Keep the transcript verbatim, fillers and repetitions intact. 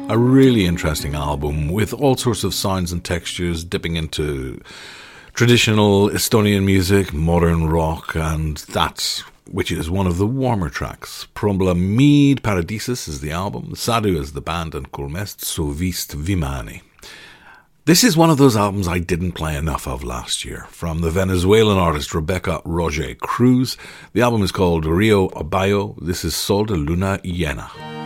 A really interesting album with all sorts of sounds and textures, dipping into traditional Estonian music, modern rock, and that which is one of the warmer tracks. Prombla Mead Paradisus is the album, Sadu is the band, and Kulmest Suvist Vimani. This is one of those albums I didn't play enough of last year, from the Venezuelan artist Rebecca Roger Cruz. The album is called Rio Abayo. This is Sol de Luna Llena.